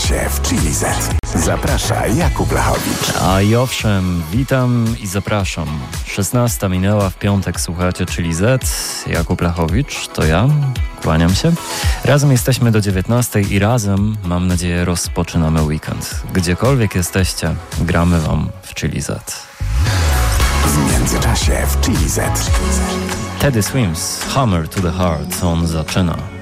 międzyczasie w Chili Z. Zaprasza Jakub Lachowicz. A i owszem, witam i zapraszam. 16 minęła w piątek, słuchacie Chili Z. Jakub Lachowicz, to ja. Kłaniam się. Razem jesteśmy do 19 i razem, mam nadzieję, rozpoczynamy weekend. Gdziekolwiek jesteście, gramy wam w Chili Z. W międzyczasie w Chili Z. Teddy Swims, Hammer to the Heart, on zaczyna.